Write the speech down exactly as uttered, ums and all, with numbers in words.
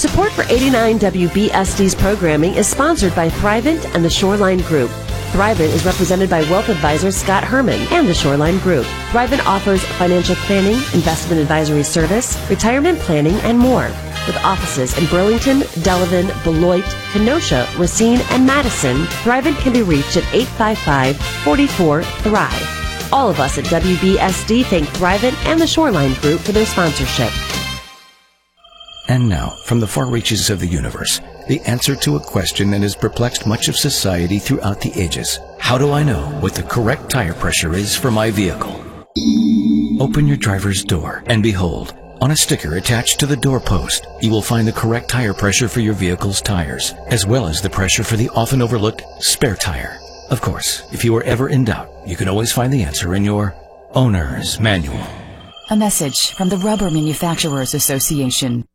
Support for eighty-nine W B S D's programming is sponsored by Thrivent and the Shoreline Group. Thrivent is represented by wealth advisor Scott Herman and the Shoreline Group. Thrivent offers financial planning, investment advisory service, retirement planning, and more. With offices in Burlington, Delavan, Beloit, Kenosha, Racine, and Madison, Thrivent can be reached at eight five five, four four, THRIVE. All of us at W B S D thank Thrivent and the Shoreline Group for their sponsorship. And now, from the far reaches of the universe, the answer to a question that has perplexed much of society throughout the ages. How do I know what the correct tire pressure is for my vehicle? Open your driver's door and behold, on a sticker attached to the doorpost, you will find the correct tire pressure for your vehicle's tires, as well as the pressure for the often overlooked spare tire. Of course, if you are ever in doubt, you can always find the answer in your owner's manual. A message from the Rubber Manufacturers Association.